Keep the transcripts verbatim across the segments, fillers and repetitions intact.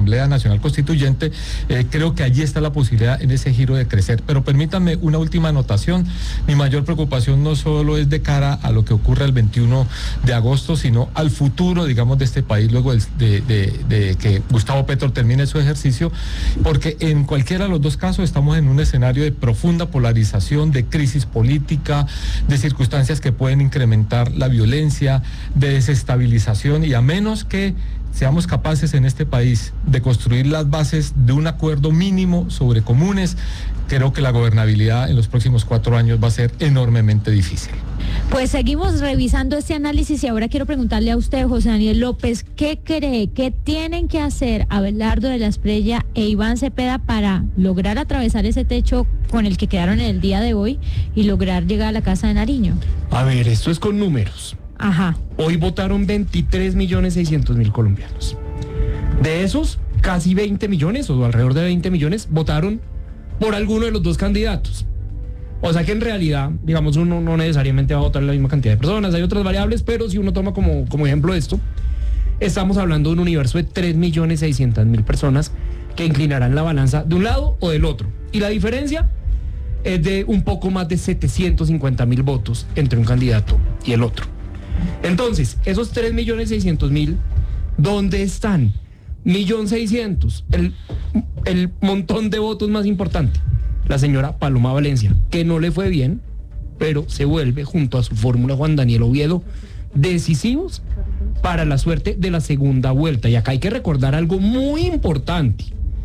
Asamblea Nacional Constituyente, eh, creo que allí está la posibilidad en ese giro de crecer. Pero permítanme una última anotación. Mi mayor preocupación no solo es de cara a lo que ocurre el veintiuno de agosto, sino al futuro, digamos, de este país luego de, de, de, de que Gustavo Petro termine su ejercicio, porque en cualquiera de los dos casos estamos en un escenario de profunda polarización, de crisis política, de circunstancias que pueden incrementar la violencia, de desestabilización, y a menos que seamos capaces en este país de construir las bases de un acuerdo mínimo sobre comunes, creo que la gobernabilidad en los próximos cuatro años va a ser enormemente difícil. Pues seguimos revisando este análisis y ahora quiero preguntarle a usted, José Daniel López, ¿qué cree que tienen que hacer Abelardo de la Espriella e Iván Cepeda para lograr atravesar ese techo con el que quedaron en el día de hoy y lograr llegar a la Casa de Nariño? A ver, esto es con números. Ajá. Hoy votaron veintitrés millones seiscientos mil colombianos. De esos, casi veinte millones, o alrededor de veinte millones, votaron por alguno de los dos candidatos. O sea que en realidad, digamos, uno no necesariamente va a votar la misma cantidad de personas, hay otras variables, pero si uno toma como, como ejemplo esto, estamos hablando de un universo de tres millones seiscientos mil personas que inclinarán la balanza de un lado o del otro. Y la diferencia es de un poco más de setecientos cincuenta mil votos entre un candidato y el otro. Entonces, esos tres millones seiscientos mil, ¿dónde están? Millón seiscientos, el, el montón de votos más importante. La señora Paloma Valencia, que no le fue bien, pero se vuelve junto a su fórmula Juan Daniel Oviedo decisivos para la suerte de la segunda vuelta. Y acá hay que recordar algo muy importante,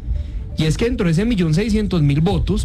y es que dentro de ese millón seiscientos mil votos,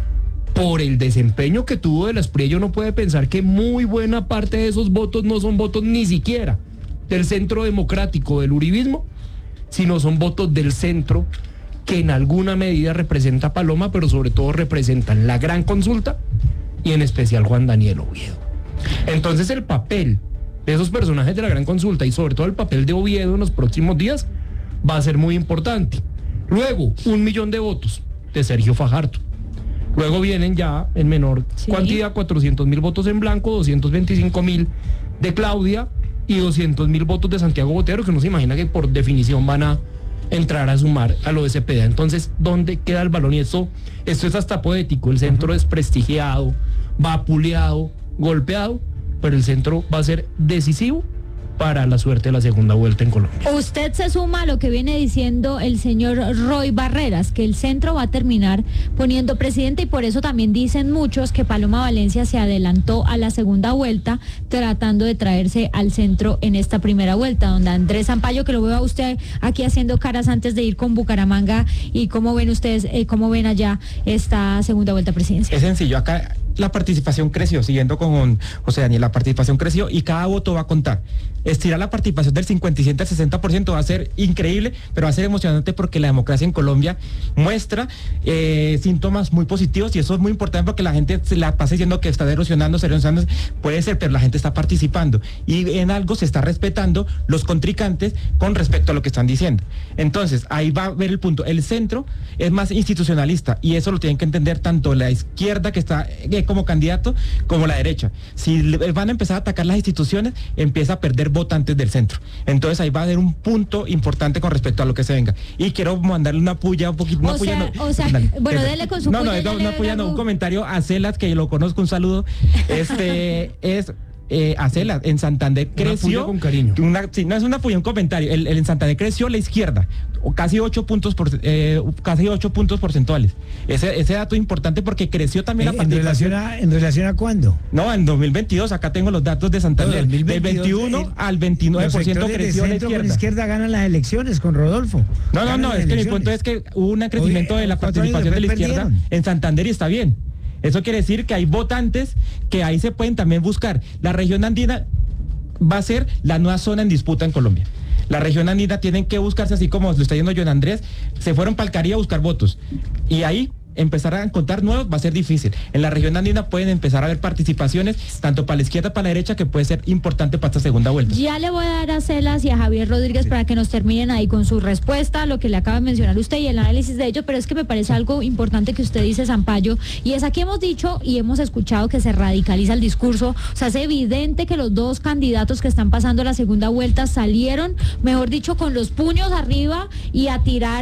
por el desempeño que tuvo de la Espriella, uno puede pensar que muy buena parte de esos votos no son votos ni siquiera del centro democrático del uribismo, sino son votos del centro que en alguna medida representa a Paloma, pero sobre todo representan la gran consulta y en especial Juan Daniel Oviedo. Entonces el papel de esos personajes de la gran consulta y sobre todo el papel de Oviedo en los próximos días va a ser muy importante. Luego, un millón de votos de Sergio Fajardo. Luego vienen ya en menor sí. cantidad cuatrocientos mil votos en blanco, doscientos veinticinco mil de Claudia y doscientos mil votos de Santiago Botero, que uno se imagina que por definición van a entrar a sumar a lo de Cepeda. Entonces, ¿dónde queda el balón? Y esto, esto es hasta poético. El centro uh-huh. desprestigiado, vapuleado, golpeado, pero el centro va a ser decisivo para la suerte de la segunda vuelta en Colombia. Usted se suma a lo que viene diciendo el señor Roy Barreras, que el centro va a terminar poniendo presidente, y por eso también dicen muchos que Paloma Valencia se adelantó a la segunda vuelta tratando de traerse al centro en esta primera vuelta. Donde Andrés Sampaio, que lo veo a usted aquí haciendo caras antes de ir con Bucaramanga, y cómo ven ustedes, eh, cómo ven allá esta segunda vuelta presidencial. Es sencillo, acá la participación creció, siguiendo con José Daniel, la participación creció y cada voto va a contar. Estirar la participación del cincuenta y siete al sesenta por ciento va a ser increíble, pero va a ser emocionante porque la democracia en Colombia muestra eh, síntomas muy positivos, y eso es muy importante porque la gente se la pasa diciendo que está erosionando, erosionando, puede ser, pero la gente está participando y en algo se está respetando los contrincantes con respecto a lo que están diciendo. Entonces, ahí va a ver el punto. El centro es más institucionalista y eso lo tienen que entender tanto la izquierda, que está eh, como candidato, como la derecha. Si van a empezar a atacar las instituciones, empieza a perder votantes del centro. Entonces ahí va a haber un punto importante con respecto a lo que se venga. Y quiero mandarle una puya, un poquito, una o puya, sea, no, o sea, dale, bueno, eso. dele con su no, puya. No, no, una puya, no, un comentario a Celas, que yo lo conozco, un saludo. Este es eh, a Celas, en Santander creció. Una puya con cariño. Una, sí, no es una puya, un comentario. El, el en Santander creció la izquierda, casi ocho puntos por, eh, casi ocho puntos porcentuales. Ese, ese dato es importante porque creció también ¿En, la participación. ¿En relación a, en relación a cuándo? No, en dos mil veintidós, acá tengo los datos de Santander. No, dos mil veintidós, del veintiuno el, al veintinueve por ciento creció de la izquierda. Con izquierda ganan las elecciones con Rodolfo. No, no, no, es que mi punto es que hubo un crecimiento Oye, de la participación de la izquierda perdieron. en Santander y está bien. Eso quiere decir que hay votantes que ahí se pueden también buscar. La región andina va a ser la nueva zona en disputa en Colombia. La región andina tienen que buscarse, así como lo está diciendo John Andrés, se fueron para el Caribe a buscar votos. Y ahí empezar a encontrar nuevos va a ser difícil. En la región andina pueden empezar a haber participaciones, tanto para la izquierda como para la derecha, que puede ser importante para esta segunda vuelta. Ya le voy a dar a Celas y a Javier Rodríguez sí. para que nos terminen ahí con su respuesta a lo que le acaba de mencionar usted y el análisis de ello, pero es que me parece algo importante que usted dice, Sampaio, y es aquí hemos dicho y hemos escuchado que se radicaliza el discurso. O sea, es evidente que los dos candidatos que están pasando la segunda vuelta salieron, mejor dicho, con los puños arriba y a tirar